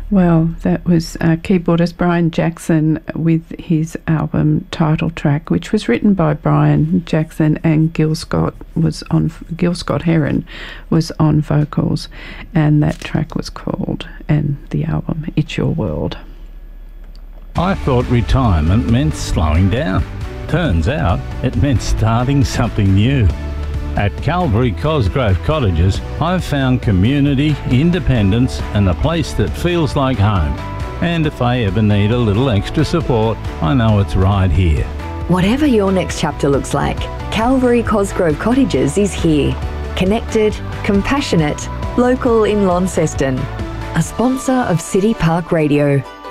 Well, that was keyboardist Brian Jackson with his album title track, which was written by Brian Jackson, and Gil Scott Heron was on vocals, and that track was called, and the album, It's Your World. I thought retirement meant slowing down. Turns out it meant starting something new. At Calvary Cosgrove Cottages, I've found community, independence, and a place that feels like home. And if I ever need a little extra support, I know it's right here. Whatever your next chapter looks like, Calvary Cosgrove Cottages is here. Connected, compassionate, local in Launceston. A sponsor of City Park Radio.